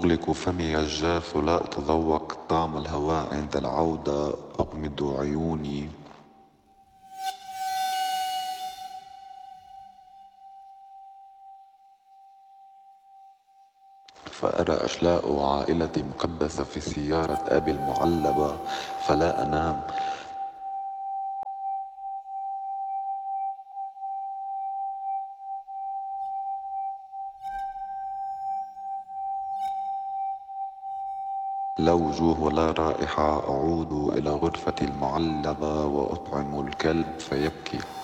أغلق فمي الجاف لا أتذوق طعم الهواء عند العودة. أغمض عيوني فأرى أشلاء عائلتي المقدسة في سيارة أبي المعلبة، فلا أنام. لا وجوه ولا رائحة. أعود إلى غرفتي المعلبة وأطعم الكلب فيبكي.